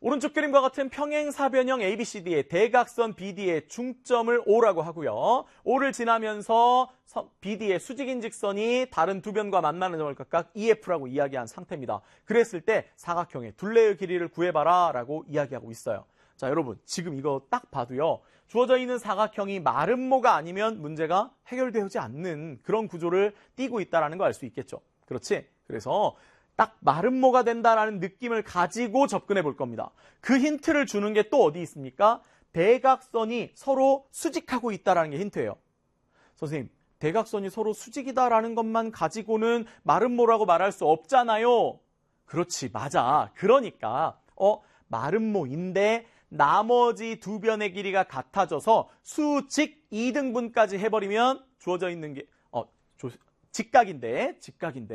오른쪽 그림과 같은 평행사변형 ABCD의 대각선 BD의 중점을 O라고 하고요. O를 지나면서 BD의 수직인 직선이 다른 두 변과 만나는 점을 각각 EF라고 이야기한 상태입니다. 그랬을 때 사각형의 둘레의 길이를 구해봐라 라고 이야기하고 있어요. 자, 여러분 지금 이거 딱 봐도요. 주어져 있는 사각형이 마름모가 아니면 문제가 해결되지 않는 그런 구조를 띠고 있다는 거 알 수 있겠죠. 그렇지? 그래서 딱 마름모가 된다라는 느낌을 가지고 접근해 볼 겁니다. 그 힌트를 주는 게 또 어디 있습니까? 대각선이 서로 수직하고 있다는 게 힌트예요. 선생님, 대각선이 서로 수직이다라는 것만 가지고는 마름모라고 말할 수 없잖아요. 그렇지, 맞아. 그러니까 마름모인데 나머지 두 변의 길이가 같아져서 수직 2등분까지 해버리면 주어져 있는 게 직각인데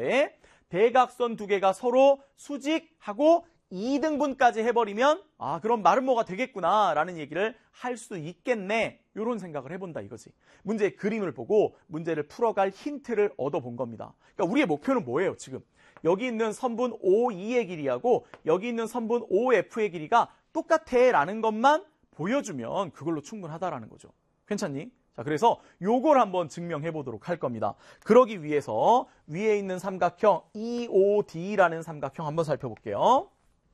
대각선 두 개가 서로 수직하고 2등분까지 해버리면 그럼 마름모가 되겠구나라는 얘기를 할 수 있겠네. 이런 생각을 해본다 이거지. 문제의 그림을 보고 문제를 풀어갈 힌트를 얻어본 겁니다. 그러니까 우리의 목표는 뭐예요 지금? 여기 있는 선분 OE의 길이하고 여기 있는 선분 OF의 길이가 똑같아라는 것만 보여주면 그걸로 충분하다라는 거죠. 괜찮니? 자, 그래서 요걸 한번 증명해 보도록 할 겁니다. 그러기 위해서 위에 있는 삼각형 EOD라는 삼각형 한번 살펴볼게요.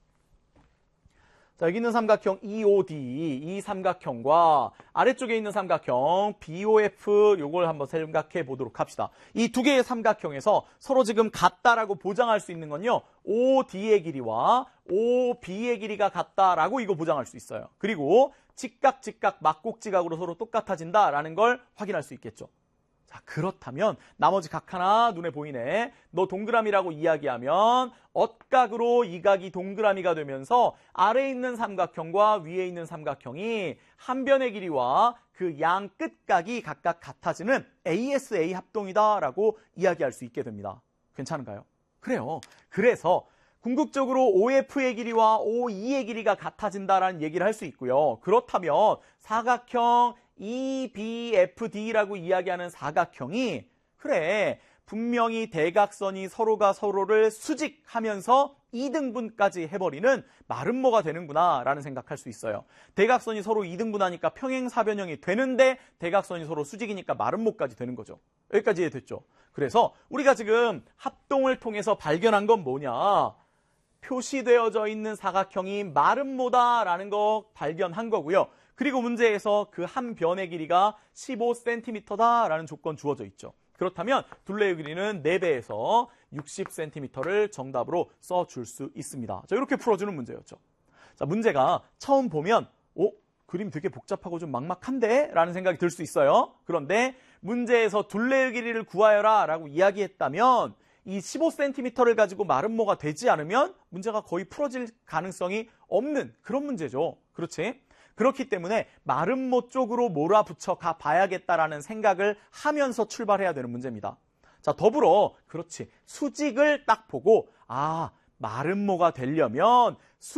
자, 여기 있는 삼각형 EOD, 이 삼각형과 아래쪽에 있는 삼각형 BOF 요걸 한번 생각해 보도록 합시다. 이 두 개의 삼각형에서 서로 지금 같다라고 보장할 수 있는 건요. OD의 길이와 OB의 길이가 같다라고 이거 보장할 수 있어요. 그리고 직각, 막곡지각으로 서로 똑같아진다라는 걸 확인할 수 있겠죠. 자, 그렇다면 나머지 각 하나 눈에 보이네. 너 동그라미라고 이야기하면 엇각으로 이 각이 동그라미가 되면서 아래에 있는 삼각형과 위에 있는 삼각형이 한 변의 길이와 그 양 끝각이 각각 같아지는 ASA 합동이다라고 이야기할 수 있게 됩니다. 괜찮은가요? 그래요. 그래서 궁극적으로 OF의 길이와 OE의 길이가 같아진다라는 얘기를 할 수 있고요. 그렇다면 사각형 EBFD라고 이야기하는 사각형이 그래 분명히 대각선이 서로가 서로를 수직하면서 2등분까지 해버리는 마름모가 되는구나 라는 생각할 수 있어요. 대각선이 서로 2등분하니까 평행사변형이 되는데 대각선이 서로 수직이니까 마름모까지 되는 거죠. 여기까지 이해됐죠? 그래서 우리가 지금 합동을 통해서 발견한 건 뭐냐? 표시되어져 있는 사각형이 마름모다라는 거 발견한 거고요. 그리고 문제에서 그 한 변의 길이가 15cm다라는 조건 주어져 있죠. 그렇다면 둘레의 길이는 4배에서 60cm를 정답으로 써줄 수 있습니다. 자, 이렇게 풀어주는 문제였죠. 자, 문제가 처음 보면 그림 되게 복잡하고 좀 막막한데? 라는 생각이 들 수 있어요. 그런데 문제에서 둘레의 길이를 구하여라 라고 이야기했다면 이 15cm를 가지고 마름모가 되지 않으면 문제가 거의 풀어질 가능성이 없는 그런 문제죠. 그렇지? 그렇기 때문에 마름모 쪽으로 몰아붙여 가 봐야겠다라는 생각을 하면서 출발해야 되는 문제입니다. 자, 더불어 그렇지. 수직을 딱 보고 마름모가 되려면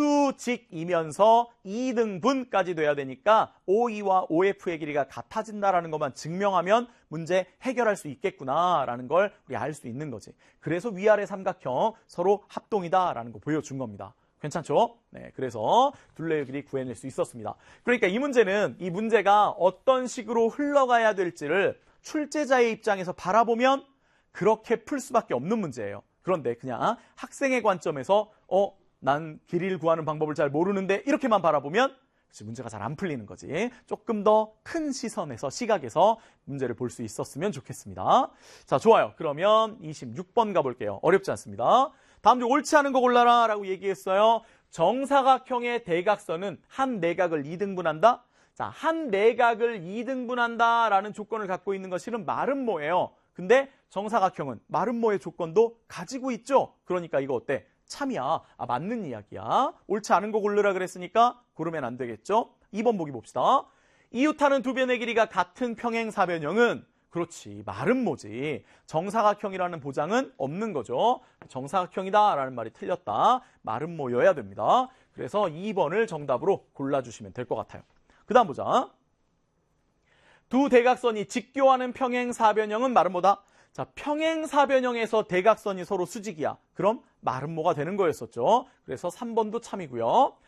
수직이면서 2등분까지 돼야 되니까 OE와 OF의 길이가 같아진다라는 것만 증명하면 문제 해결할 수 있겠구나라는 걸 우리 알 수 있는 거지. 그래서 위아래 삼각형 서로 합동이다라는 거 보여준 겁니다. 괜찮죠? 네, 그래서 둘레의 길이 구해낼 수 있었습니다. 그러니까 이 문제가 어떤 식으로 흘러가야 될지를 출제자의 입장에서 바라보면 그렇게 풀 수밖에 없는 문제예요. 그런데 그냥 학생의 관점에서 난 길이를 구하는 방법을 잘 모르는데 이렇게만 바라보면 문제가 잘 안 풀리는 거지. 조금 더 큰 시각에서 문제를 볼 수 있었으면 좋겠습니다. 자, 좋아요. 그러면 26번 가볼게요. 어렵지 않습니다. 다음 중 옳지 않은 거 골라라 라고 얘기했어요. 정사각형의 대각선은 한 내각을 2등분한다? 자, 한 내각을 2등분한다 라는 조건을 갖고 있는 것은 마름모예요. 근데 정사각형은 마름모의 조건도 가지고 있죠. 그러니까 이거 어때? 참이야. 맞는 이야기야. 옳지 않은 거 고르라 그랬으니까 고르면 안 되겠죠. 2번 보기 봅시다. 이웃하는 두 변의 길이가 같은 평행사변형은 그렇지, 마름모지. 정사각형이라는 보장은 없는 거죠. 정사각형이다라는 말이 틀렸다. 마름모여야 됩니다. 그래서 2번을 정답으로 골라주시면 될 것 같아요. 그 다음 보자. 두 대각선이 직교하는 평행사변형은 마름모다. 자, 평행사변형에서 대각선이 서로 수직이야. 그럼 마름모가 되는 거였었죠. 그래서 3번도 참이고요.